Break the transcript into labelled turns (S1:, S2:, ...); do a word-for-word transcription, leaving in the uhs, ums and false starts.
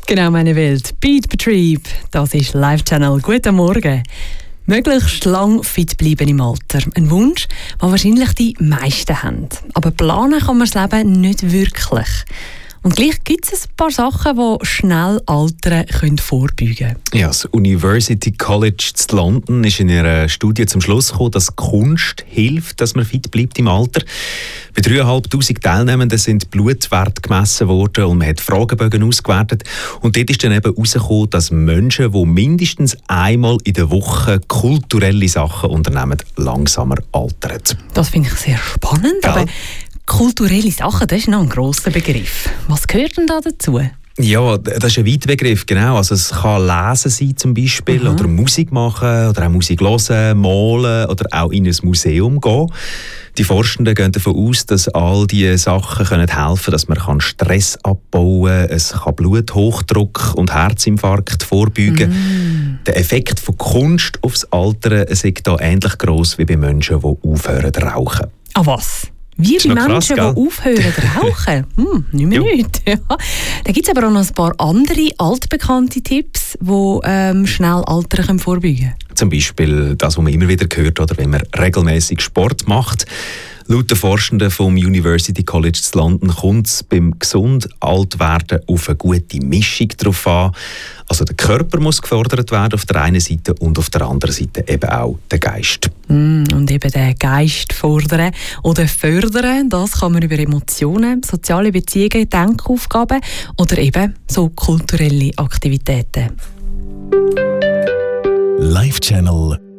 S1: Genau meine Welt. Beatbetrieb, das ist Live-Channel. Guten Morgen. Möglichst lang fit bleiben im Alter. Ein Wunsch, den wahrscheinlich die meisten haben. Aber planen kann man das Leben nicht wirklich. Und gleich gibt es ein paar Sachen, die schnell Altern können vorbeugen können.
S2: Ja, das University College in London ist in ihrer Studie zum Schluss gekommen, dass Kunst hilft, dass man fit bleibt im Alter. Bei dreitausendfünfhundert Teilnehmenden sind Blutwerte gemessen worden und man hat Fragebögen ausgewertet. Und dort ist dann eben herausgekommen, dass Menschen, die mindestens einmal in der Woche kulturelle Sachen unternehmen, langsamer altern.
S1: Das finde ich sehr spannend.
S2: Ja.
S1: Aber kulturelle Sachen, das ist noch ein grosser Begriff. Was gehört denn da dazu?
S2: Ja, das ist ein weiter Begriff, genau. Also es kann Lesen sein zum Beispiel, mhm. oder Musik machen, oder auch Musik hören, malen oder auch in ein Museum gehen. Die Forschenden gehen davon aus, dass all diese Sachen können helfen können, dass man Stress abbauen kann, es kann Bluthochdruck und Herzinfarkt vorbeugen. Mm. Der Effekt von Kunst aufs Altern ist da ähnlich gross wie bei Menschen, die aufhören zu rauchen.
S1: Ah, was? Wie bei Menschen, krass, die aufhören zu rauchen? Hm, nicht mehr nicht. Ja. Da gibt es aber auch noch ein paar andere altbekannte Tipps, die ähm, schnell Altern vorbeugen können.
S2: Zum Beispiel das, was man immer wieder hört, oder wenn man regelmäßig Sport macht. Laut den Forschenden vom University College in London kommt es beim gesund Altwerden auf eine gute Mischung drauf an. Also der Körper muss gefördert werden auf der einen Seite und auf der anderen Seite eben auch der Geist.
S1: Mm, und eben den Geist fordern oder fördern, das kann man über Emotionen, soziale Beziehungen, Denkaufgaben oder eben so kulturelle Aktivitäten.
S3: Live Channel